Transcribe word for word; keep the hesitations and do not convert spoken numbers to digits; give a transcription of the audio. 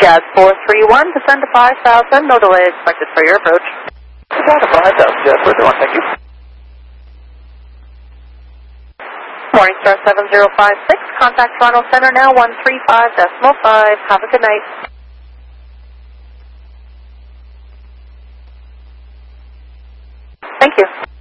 Jazz four three one, descend to five thousand, no delay expected for your approach. Descend to five thousand, Jazz four three one, thank you. Morningstar seven zero five six, contact Toronto Center now one three five decimal five. Have a good night. Thank you.